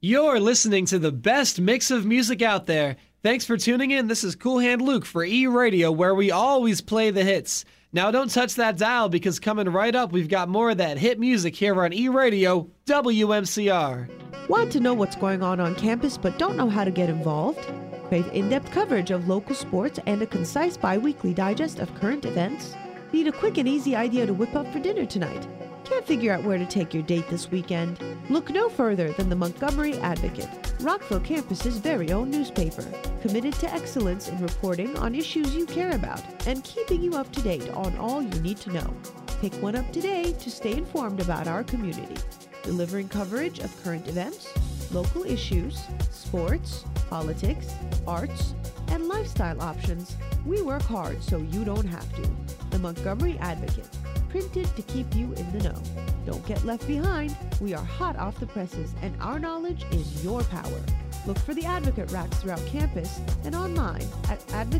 You're listening to the best mix of music out there. Thanks for tuning in. This is Cool Hand Luke for E-Radio, where we always play the hits. Now don't touch that dial, because coming right up, we've got more of that hit music here on E-Radio, WMCR. Want to know what's going on campus but don't know how to get involved? Crave in-depth coverage of local sports and a concise bi-weekly digest of current events? Need a quick and easy idea to whip up for dinner tonight? Can't figure out where to take your date this weekend? Look no further than the Montgomery Advocate, Rockville campus's very own newspaper, committed to excellence in reporting on issues you care about and keeping you up to date on all you need to know. Pick one up today to stay informed about our community, delivering coverage of current events, local issues, sports, politics, arts, and lifestyle options. We work hard so you don't have to. The Montgomery Advocate, printed to keep you in the know. Don't get left behind. We are hot off the presses, and our knowledge is your power. Look for the Advocate racks throughout campus and online at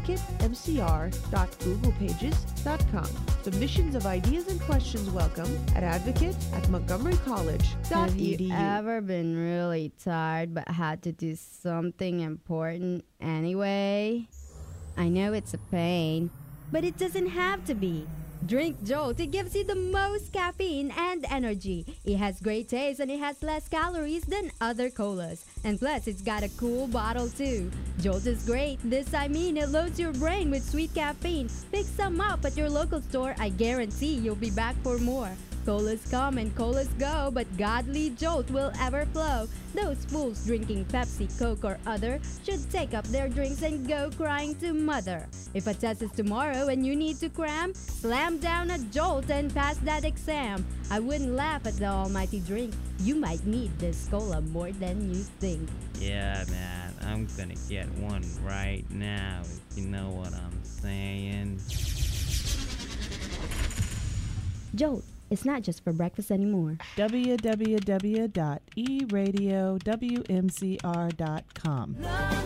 advocate.mcr.googlepages.com. Submissions of ideas and questions welcome at advocate@montgomerycollege.edu. Have you ever been really tired but had to do something important anyway? I know it's a pain, but it doesn't have to be. Drink Jolt. It gives you the most caffeine and energy. It has great taste and it has less calories than other colas. And plus, it's got a cool bottle too. Jolt is great. It loads your brain with sweet caffeine. Pick some up at your local store. I guarantee you'll be back for more. Colas come and colas go, but godly Jolt will ever flow. Those fools drinking Pepsi, Coke, or other should take up their drinks and go crying to mother. If a test is tomorrow and you need to cram, slam down a Jolt and pass that exam. I wouldn't laugh at the almighty drink. You might need this cola more than you think. Yeah, man, I'm gonna get one right now, if you know what I'm saying. Jolt. It's not just for breakfast anymore. www.eradiowmcr.com